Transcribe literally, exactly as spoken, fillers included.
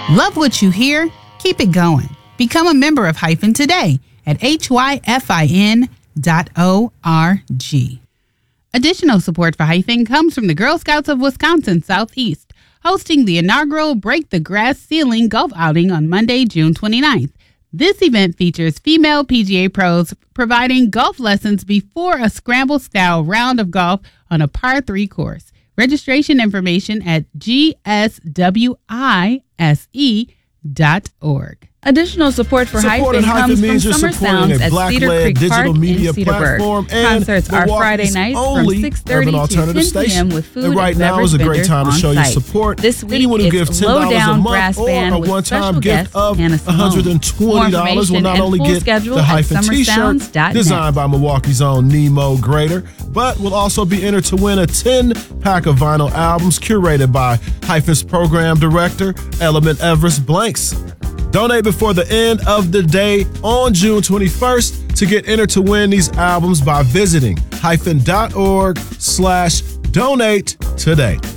Love what you hear? Keep it going. Become a member of Hyphen today at H Y F I N dot O R G. Additional support for Hyphen comes from the Girl Scouts of Wisconsin Southeast, hosting the inaugural Break the Grass Ceiling golf outing on Monday, June twenty-ninth. This event features female P G A pros providing golf lessons before a scramble-style round of golf on a par three course. Registration information at G S W I S E dot org. Additional support for Hyphen comes from Summer Sounds at Cedar Creek Park in Cedarburg. Concerts are Friday nights from six thirty to ten p.m. with food and, right and now is a great time to show your support. This week, Anyone who gives ten dollars a month or a one-time gift of one hundred twenty dollars will not only get the Hyphen t-shirt designed by Milwaukee's own Nemo Grader, but will also be entered to win a ten-pack of vinyl albums curated by Hyphen's program director, Element Everest Blanks. Donate before the end of the day on June twenty-first to get entered to win these albums by visiting hyphen.org slash donate today.